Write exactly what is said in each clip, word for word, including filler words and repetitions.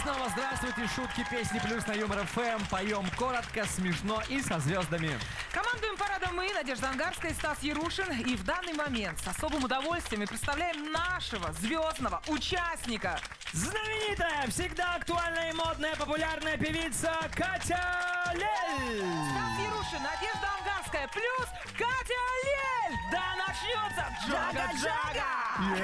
снова здравствуйте. Шутки, песни, плюс на Юмор ФМ. Поем коротко, смешно и со звездами. Командуем парадом мы, Надежда Ангарская и Стас Ярушин. И в данный момент с особым удовольствием мы представляем нашего звездного участника. Знаменитая, всегда актуальная и модная, популярная певица Катя Лель. Стас Ярушин, Надежда Ангарская плюс Катя Лель. Да начнется Джага-Джага!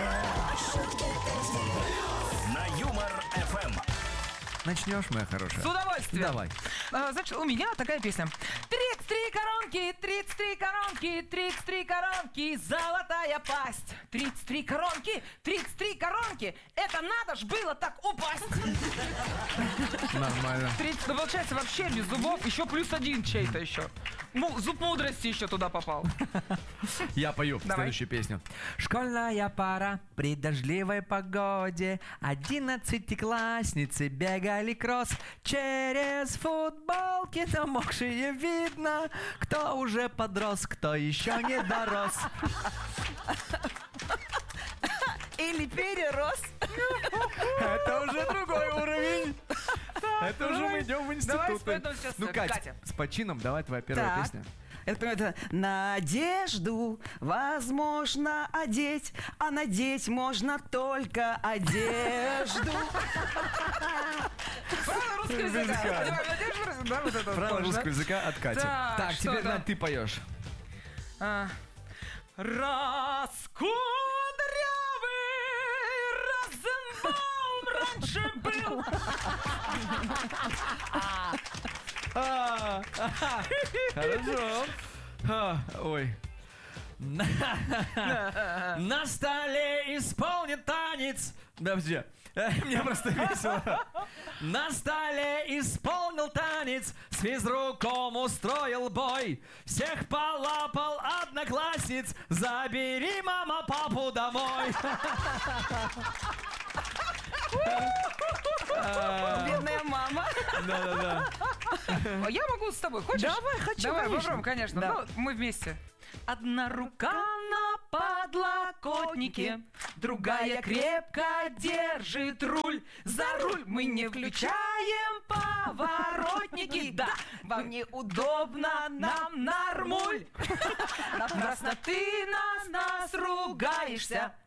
На Юмор ФМ. Начнешь, моя хорошая? С удовольствием. Давай. А, значит, у меня такая песня. тридцать три коронки, тридцать три коронки, тридцать три коронки, золотая пасть. тридцать три коронки, тридцать три коронки. Это надо ж было так упасть. Нормально. тридцать, ну, получается, вообще без зубов еще плюс один чей-то еще. Му, зуб мудрости еще туда попал. Я пою Давай. следующую песню. Школьная пора при дождливой погоде. Одиннадцатиклассницы бегали кросс. Через футболки намокшие видно, кто уже подрос, кто еще не дорос. Или перерос. Это уже другой уровень. Это уже мы идем в институт. Давай споем сейчас, Ну, Катя, Катя. с почином, давай твоя первая Так. песня. Я так понимаю, это надежду возможно одеть, а надеть можно только одежду. Правила русского языка. Языка. Давай, Надежда, раз- да, вот это вот Правила тоже, да? русского языка от Кати. Так, Так, что теперь, там? Надь, ты поешь. А. Раскудрявый Розенбаум раньше был. А, ага, Хорошо. А, Ой. На столе исполнит танец. Да, подожди. Э, Мне просто весело. На столе исполнил танец, с физруком устроил бой. Всех полапал одноклассниц. Забери, мама, папу домой. Бедная мама. Да-да-да. А я могу с тобой, хочешь? Давай, хочу, Давай, конечно. попробуем, конечно. Да. Ну, мы вместе. Одна рука на подлокотнике, другая крепко держит руль. За руль мы не включаем поворотники. Да, вам неудобно, нам нормуль. Напрасно ты нас, нас ругаешься.